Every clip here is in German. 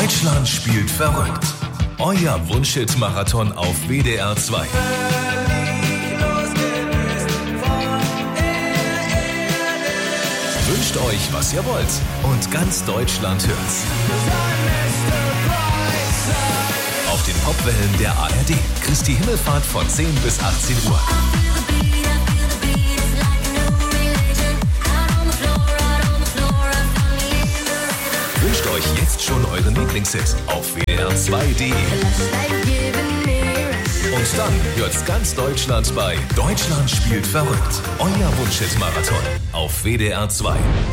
Deutschland spielt verrückt. Euer Wunschhit-Marathon auf WDR 2. Wünscht euch, was ihr wollt, und ganz Deutschland hört's. Auf den Popwellen der ARD. Christi Himmelfahrt von 10 bis 18 Uhr. Wünscht euch jetzt schon euren Lieblingshit auf WDR2.de. Und dann hört's ganz Deutschland bei Deutschland spielt verrückt. Euer Wunschhit-Marathon auf WDR 2.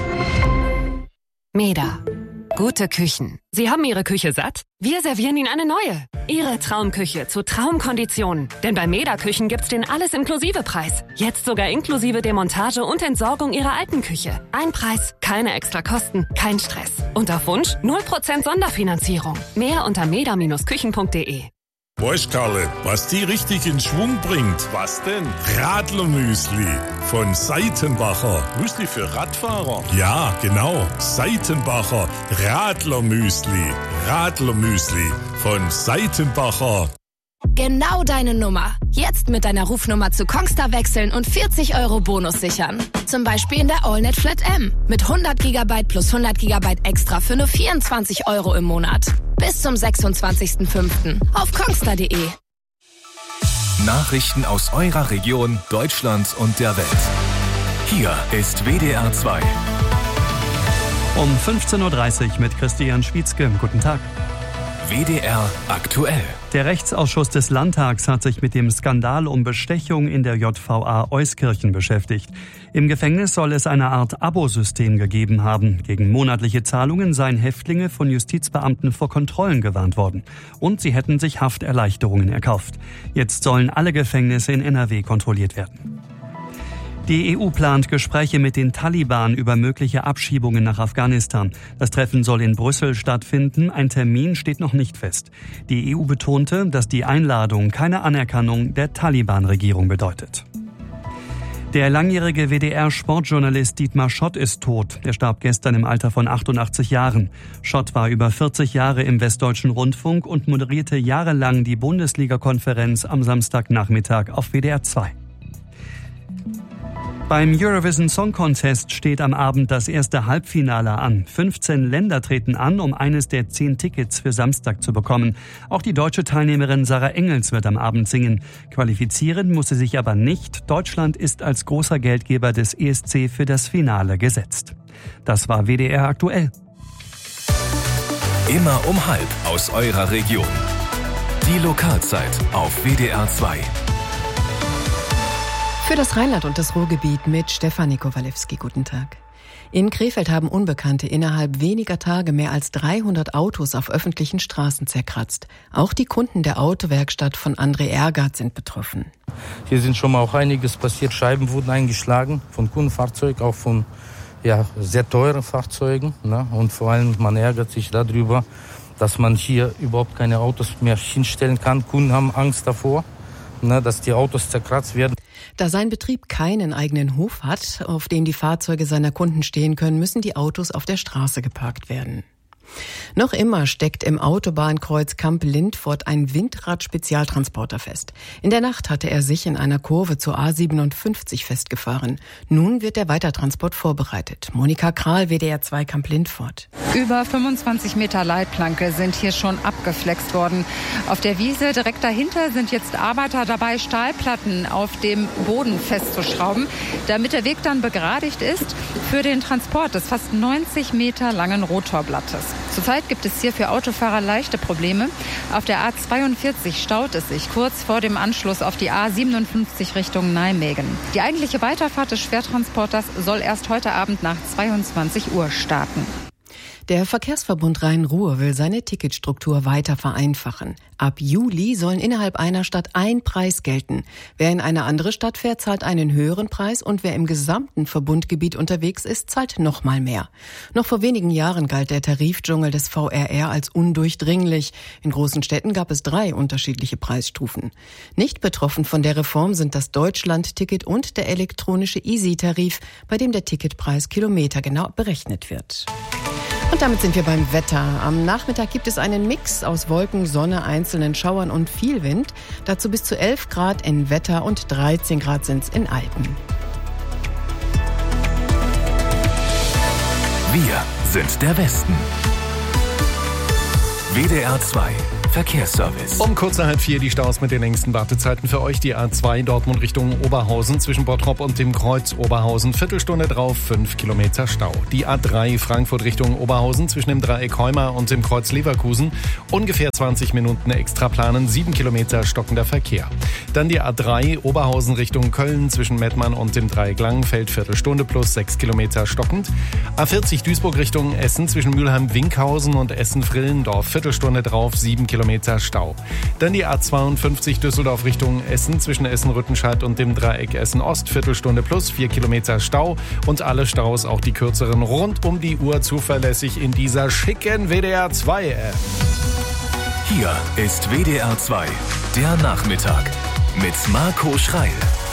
Meda. Gute Küchen. Sie haben Ihre Küche satt? Wir servieren Ihnen eine neue. Ihre Traumküche zu Traumkonditionen. Denn bei Meda Küchen gibt's den Alles-Inklusive-Preis. Jetzt sogar inklusive Demontage und Entsorgung Ihrer alten Küche. Ein Preis, keine extra Kosten, kein Stress. Und auf Wunsch 0% Sonderfinanzierung. Mehr unter meda-küchen.de. Weißt Karle, was die richtig in Schwung bringt? Was denn? Radlermüsli von Seitenbacher. Müsli für Radfahrer? Ja, genau. Seitenbacher Radlermüsli. Radlermüsli von Seitenbacher. Genau deine Nummer. Jetzt mit deiner Rufnummer zu Kongstar wechseln und 40 € Bonus sichern. Zum Beispiel in der AllNet Flat M. Mit 100 GB plus 100 GB extra für nur 24 € im Monat. Bis zum 26.05. auf kongstar.de. Nachrichten aus eurer Region, Deutschland und der Welt. Hier ist WDR 2. Um 15.30 Uhr mit Christian Schwietzke. Guten Tag. WDR aktuell. Der Rechtsausschuss des Landtags hat sich mit dem Skandal um Bestechung in der JVA Euskirchen beschäftigt. Im Gefängnis soll es eine Art Abosystem gegeben haben. Gegen monatliche Zahlungen seien Häftlinge von Justizbeamten vor Kontrollen gewarnt worden. Und sie hätten sich Hafterleichterungen erkauft. Jetzt sollen alle Gefängnisse in NRW kontrolliert werden. Die EU plant Gespräche mit den Taliban über mögliche Abschiebungen nach Afghanistan. Das Treffen soll in Brüssel stattfinden. Ein Termin steht noch nicht fest. Die EU betonte, dass die Einladung keine Anerkennung der Taliban-Regierung bedeutet. Der langjährige WDR-Sportjournalist Dietmar Schott ist tot. Er starb gestern im Alter von 88 Jahren. Schott war über 40 Jahre im Westdeutschen Rundfunk und moderierte jahrelang die Bundesliga-Konferenz am Samstagnachmittag auf WDR 2. Beim Eurovision Song Contest steht am Abend das erste Halbfinale an. 15 Länder treten an, um eines der 10 Tickets für Samstag zu bekommen. Auch die deutsche Teilnehmerin Sarah Engels wird am Abend singen. Qualifizieren muss sie sich aber nicht. Deutschland ist als großer Geldgeber des ESC für das Finale gesetzt. Das war WDR aktuell. Immer um 12:30 aus eurer Region. Die Lokalzeit auf WDR 2. Für das Rheinland und das Ruhrgebiet mit Stefanie Kowalewski. Guten Tag. In Krefeld haben Unbekannte innerhalb weniger Tage mehr als 300 Autos auf öffentlichen Straßen zerkratzt. Auch die Kunden der Autowerkstatt von André Ergard sind betroffen. Hier sind schon mal auch einiges passiert. Scheiben wurden eingeschlagen von Kundenfahrzeugen, auch von sehr teuren Fahrzeugen. Ne? Und vor allem, man ärgert sich darüber, dass man hier überhaupt keine Autos mehr hinstellen kann. Kunden haben Angst davor, dass die Autos zerkratzt werden. Da sein Betrieb keinen eigenen Hof hat, auf dem die Fahrzeuge seiner Kunden stehen können, müssen die Autos auf der Straße geparkt werden. Noch immer steckt im Autobahnkreuz Kamp-Lindfort ein Windrad-Spezialtransporter fest. In der Nacht hatte er sich in einer Kurve zur A57 festgefahren. Nun wird der Weitertransport vorbereitet. Monika Kral, WDR 2 Kamp-Lindfort. Über 25 Meter Leitplanke sind hier schon abgeflext worden. Auf der Wiese direkt dahinter sind jetzt Arbeiter dabei, Stahlplatten auf dem Boden festzuschrauben, damit der Weg dann begradigt ist für den Transport des fast 90 Meter langen Rotorblattes. Zurzeit gibt es hier für Autofahrer leichte Probleme. Auf der A42 staut es sich kurz vor dem Anschluss auf die A57 Richtung Nijmegen. Die eigentliche Weiterfahrt des Schwertransporters soll erst heute Abend nach 22 Uhr starten. Der Verkehrsverbund Rhein-Ruhr will seine Ticketstruktur weiter vereinfachen. Ab Juli sollen innerhalb einer Stadt ein Preis gelten. Wer in eine andere Stadt fährt, zahlt einen höheren Preis und wer im gesamten Verbundgebiet unterwegs ist, zahlt nochmal mehr. Noch vor wenigen Jahren galt der Tarifdschungel des VRR als undurchdringlich. In großen Städten gab es 3 unterschiedliche Preisstufen. Nicht betroffen von der Reform sind das Deutschland-Ticket und der elektronische Easy-Tarif, bei dem der Ticketpreis kilometergenau berechnet wird. Und damit sind wir beim Wetter. Am Nachmittag gibt es einen Mix aus Wolken, Sonne, einzelnen Schauern und viel Wind. Dazu bis zu 11 Grad in Wetter und 13 Grad sind es in Alpen. Wir sind der Westen. WDR 2 Verkehrsservice. Um kurz nach 4 die Staus mit den längsten Wartezeiten für euch. Die A2 Dortmund Richtung Oberhausen zwischen Bottrop und dem Kreuz Oberhausen. Viertelstunde drauf, 5 Kilometer Stau. Die A3 Frankfurt Richtung Oberhausen zwischen dem Dreieck Heuma und dem Kreuz Leverkusen. Ungefähr 20 Minuten extra planen, 7 Kilometer stockender Verkehr. Dann die A3 Oberhausen Richtung Köln zwischen Mettmann und dem Dreieck Langenfeld. Viertelstunde plus 6 Kilometer stockend. A40 Duisburg Richtung Essen zwischen Mülheim-Winkhausen und Essen-Frillendorf. Viertelstunde drauf, 7 Kilometer Stau. Dann die A52 Düsseldorf Richtung Essen zwischen Essen-Rüttenscheid und dem Dreieck Essen-Ost. Viertelstunde plus 4 Kilometer Stau und alle Staus, auch die kürzeren, rund um die Uhr zuverlässig in dieser schicken WDR 2 App. Hier ist WDR 2, der Nachmittag mit Marco Schreil.